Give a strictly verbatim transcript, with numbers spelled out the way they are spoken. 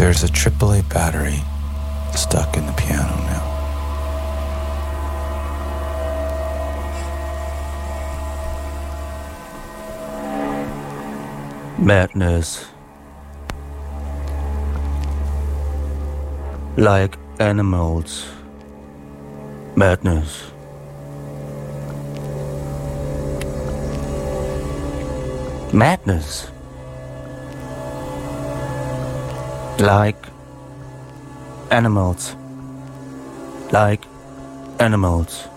There's a triple A battery stuck in the piano now. Madness. Like animals. Madness. Madness. Like animals. Like animals.